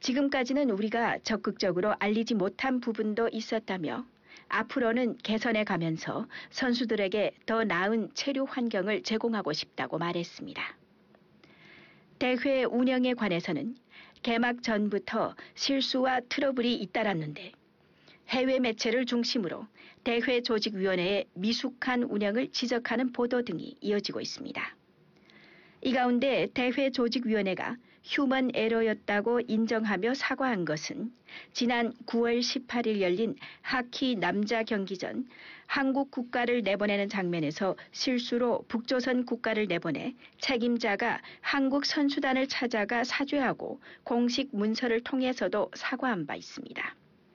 지금까지는 우리가 적극적으로 알리지 못한 부분도 있었다며 앞으로는 개선해 가면서 선수들에게 더 나은 체류 환경을 제공하고 싶다고 말했습니다. 대회 운영에 관해서는 개막 전부터 실수와 트러블이 잇따랐는데 해외 매체를 중심으로 대회 조직위원회의 미숙한 운영을 지적하는 보도 등이 이어지고 있습니다. 이 가운데 대회 조직위원회가 휴먼 에러였다고 인정하며 사과한 것은 지난 9월 18일 열린 하키 남자 경기 전 한국 국가를 내보내는 장면에서 실수로 북조선 국가를 내보내 책임자가 한국 선수단을 찾아가 사죄하고 공식 문서를 통해서도 사과한 바 있습니다.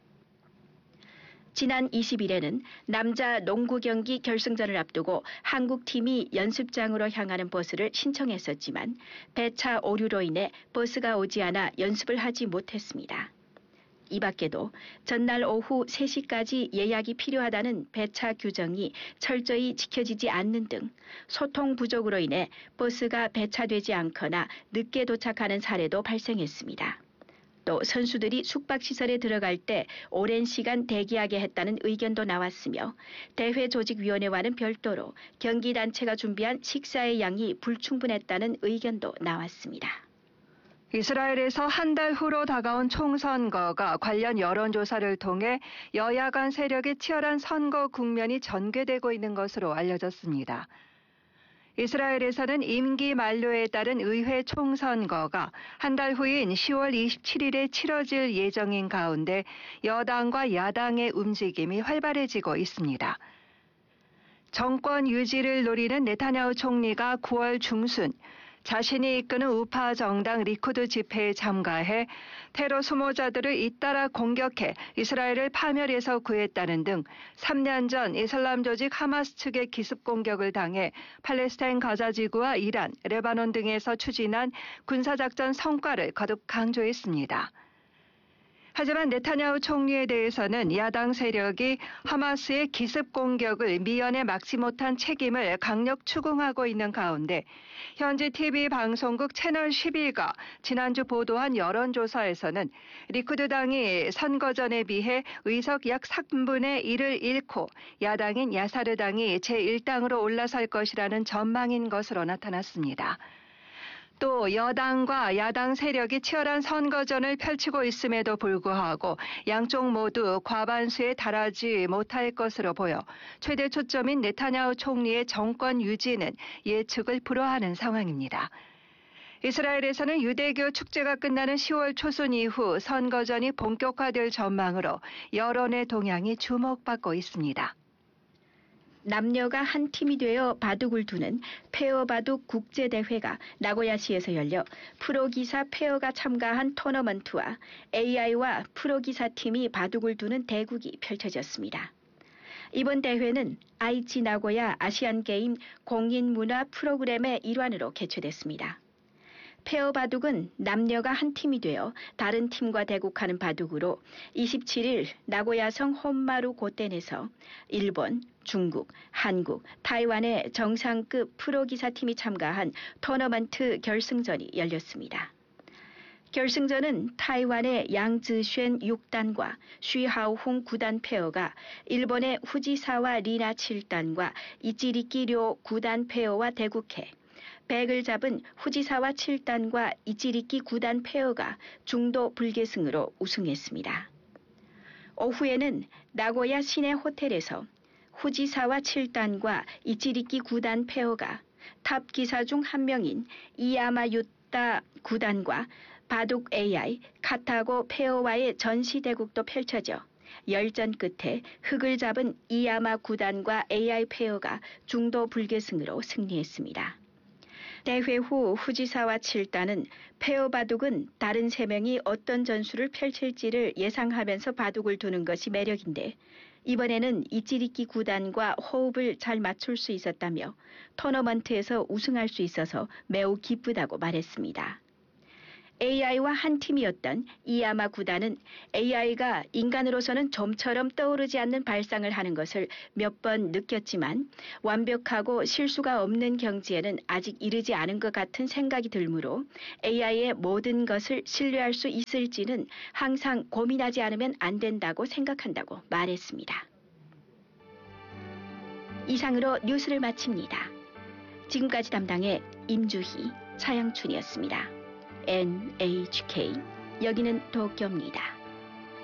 지난 20일에는 남자 농구 경기 결승전을 앞두고 한국팀이 연습장으로 향하는 버스를 신청했었지만 배차 오류로 인해 버스가 오지 않아 연습을 하지 못했습니다. 이 밖에도 전날 오후 3시까지 예약이 필요하다는 배차 규정이 철저히 지켜지지 않는 등 소통 부족으로 인해 버스가 배차되지 않거나 늦게 도착하는 사례도 발생했습니다. 또 선수들이 숙박시설에 들어갈 때 오랜 시간 대기하게 했다는 의견도 나왔으며 대회조직위원회와는 별도로 경기단체가 준비한 식사의 양이 불충분했다는 의견도 나왔습니다. 이스라엘에서 한 달 후로 다가온 총선거가 관련 여론조사를 통해 여야 간 세력의 치열한 선거 국면이 전개되고 있는 것으로 알려졌습니다. 이스라엘에서는 임기 만료에 따른 의회 총선거가 한 달 후인 10월 27일에 치러질 예정인 가운데 여당과 야당의 움직임이 활발해지고 있습니다. 정권 유지를 노리는 네타냐후 총리가 9월 중순 자신이 이끄는 우파 정당 리쿠드 집회에 참가해 테러 수모자들을 잇따라 공격해 이스라엘을 파멸해서 구했다는 등 3년 전 이슬람 조직 하마스 측의 기습 공격을 당해 팔레스타인 가자지구와 이란, 레바논 등에서 추진한 군사작전 성과를 거듭 강조했습니다. 하지만 네타냐후 총리에 대해서는 야당 세력이 하마스의 기습 공격을 미연에 막지 못한 책임을 강력 추궁하고 있는 가운데 현지 TV 방송국 채널 11가 지난주 보도한 여론조사에서는 리쿠드당이 선거 전에 비해 의석 약 3분의 1을 잃고 야당인 야사르당이 제1당으로 올라설 것이라는 전망인 것으로 나타났습니다. 또 여당과 야당 세력이 치열한 선거전을 펼치고 있음에도 불구하고 양쪽 모두 과반수에 달하지 못할 것으로 보여 최대 초점인 네타냐후 총리의 정권 유지는 예측을 불허하는 상황입니다. 이스라엘에서는 유대교 축제가 끝나는 10월 초순 이후 선거전이 본격화될 전망으로 여론의 동향이 주목받고 있습니다. 남녀가 한 팀이 되어 바둑을 두는 페어바둑 국제대회가 나고야시에서 열려 프로기사 페어가 참가한 토너먼트와 AI와 프로기사팀이 바둑을 두는 대국이 펼쳐졌습니다. 이번 대회는 아이치 나고야 아시안게임 공인문화 프로그램의 일환으로 개최됐습니다. 페어 바둑은 남녀가 한 팀이 되어 다른 팀과 대국하는 바둑으로 27일 나고야성 혼마루 고텐에서 일본, 중국, 한국, 타이완의 정상급 프로기사팀이 참가한 토너먼트 결승전이 열렸습니다. 결승전은 타이완의 양즈쉔 6단과 쉬하오홍 9단 페어가 일본의 후지사와 리나 7단과 이찌리끼 료 9단 페어와 대국해 백을 잡은 후지사와 7단과 이찌리끼 9단 페어가 중도 불계승으로 우승했습니다. 오후에는 나고야 시내 호텔에서 후지사와 7단과 이찌리끼 9단 페어가 탑 기사 중 한 명인 이야마유타 9단과 바둑 AI 카타고 페어와의 전시 대국도 펼쳐져 열전 끝에 흑을 잡은 이야마 9단과 AI 페어가 중도 불계승으로 승리했습니다. 대회 후 후지사와 7단은 페어 바둑은 다른 3명이 어떤 전술을 펼칠지를 예상하면서 바둑을 두는 것이 매력인데 이번에는 이찌리끼 9단과 호흡을 잘 맞출 수 있었다며 토너먼트에서 우승할 수 있어서 매우 기쁘다고 말했습니다. AI와 한 팀이었던 이야마 구단은 AI가 인간으로서는 좀처럼 떠오르지 않는 발상을 하는 것을 몇 번 느꼈지만 완벽하고 실수가 없는 경지에는 아직 이르지 않은 것 같은 생각이 들므로 AI의 모든 것을 신뢰할 수 있을지는 항상 고민하지 않으면 안 된다고 생각한다고 말했습니다. 이상으로 뉴스를 마칩니다. 지금까지 담당의 임주희, 차영춘이었습니다. NHK, 여기는 도쿄입니다.